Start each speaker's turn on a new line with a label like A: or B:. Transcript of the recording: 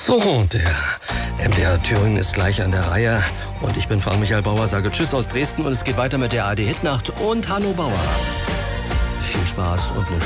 A: So, und der MDR Thüringen ist gleich an der Reihe. Und ich bin Frank-Michael Bauer, sage Tschüss aus Dresden. Und es geht weiter mit der ARD Hitnacht und Hanno Bauer. Viel Spaß und eine